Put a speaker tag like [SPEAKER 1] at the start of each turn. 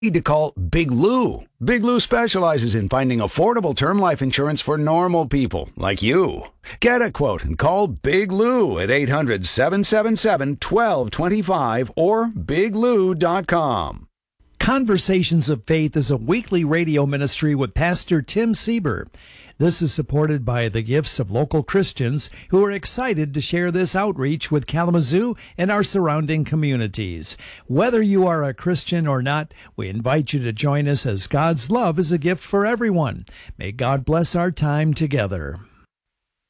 [SPEAKER 1] need to call Big Lou. Big Lou specializes in finding affordable term life insurance for normal people like you. Get a quote and call Big Lou at 800-777-1225 or biglou.com.
[SPEAKER 2] Conversations of Faith is a weekly radio ministry with Pastor Tim Sieber. This is supported by the gifts of local Christians who are excited to share this outreach with Kalamazoo and our surrounding communities. Whether you are a Christian or not, we invite you to join us as God's love is a gift for everyone. May God bless our time together.